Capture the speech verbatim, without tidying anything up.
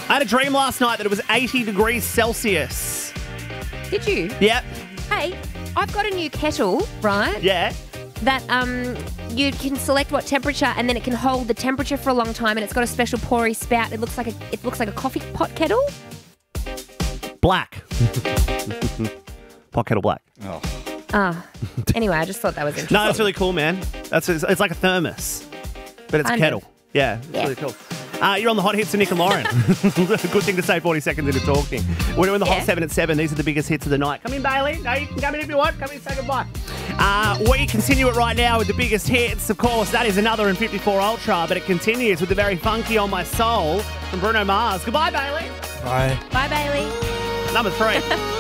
I had a dream last night that it was eighty degrees Celsius. Did you? Yep. Hey, I've got a new kettle, right? Yeah. That um, you can select what temperature, and then it can hold the temperature for a long time, and it's got a special pory spout. It looks like a it looks like a coffee pot kettle. Black. Pot kettle black. Oh. Ah. Anyway, I just thought that was interesting. No, that's really cool, man. That's it's, it's like a thermos, but it's Kind a kettle. of. Yeah, it's Yeah. really cool. Uh, you're on the hot hits of Nick and Lauren. Good thing to say forty seconds into talking. We're doing the hot Yeah. seven at seven. These are the biggest hits of the night. Come in, Bailey. No, you can come in if you want. Come in, say goodbye. Uh, we continue it right now with the biggest hits. Of course, that is another in fifty-four Ultra, but it continues with the very funky On My Soul from Bruno Mars. Goodbye, Bailey. Bye. Bye, Bailey. Number three.